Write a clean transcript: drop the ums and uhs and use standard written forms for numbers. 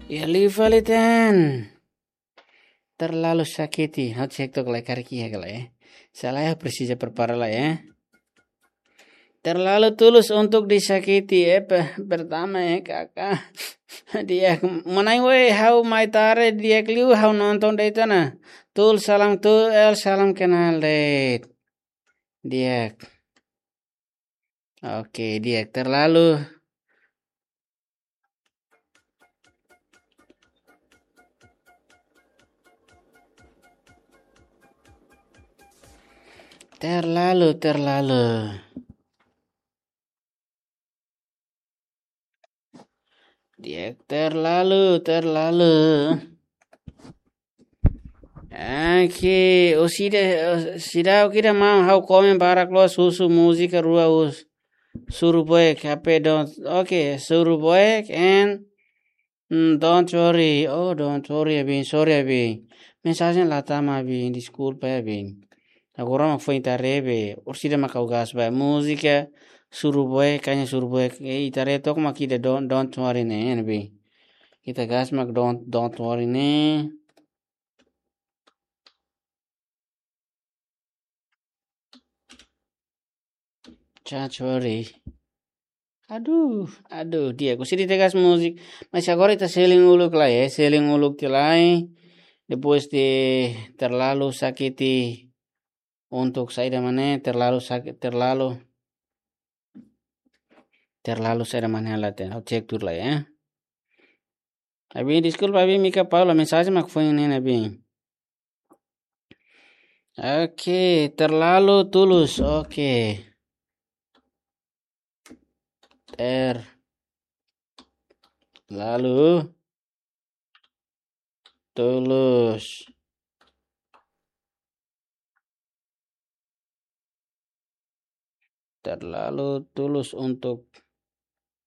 Ya livaliten. Terlalu sakiti. Hau cek to kelai kariki ya kelai. Salah ya persija perparala ya. Terlalu tulus untuk disakiti pertama ya kakak. Dia manai we hau mai tare dia kliu hau nonton deh na. Tul salam tul el salam kenal deh. Dia. Oke, dia terlalu. Dia terlalu. Oke, sida kira mam hau komen para klo susu música rua us suru boek hape don't okay suru boek and don't worry, oh don't worry abin sorry abin mensagem lá tá abin desculpa abin agora não foi intarebe ursida makau gas ba música suru boek kanya suru boek itare tok makida don't worry ne abin kita gas mak don't worry ne. Don't worry. Aduh, dia aku sih tegas musik. Mas agora está seling uluk lah ya, seling uluk tilai. Depois de terlalu sakiti untuk saya mana terlalu sakit terlalu saya mana lah teh. Aku cek dulu lah ya. Abi disculpa abi Mika Paula mensagem mak foi ini abi. Oke, terlalu tulus. Oke. Lalu tulus. Terlalu tulus untuk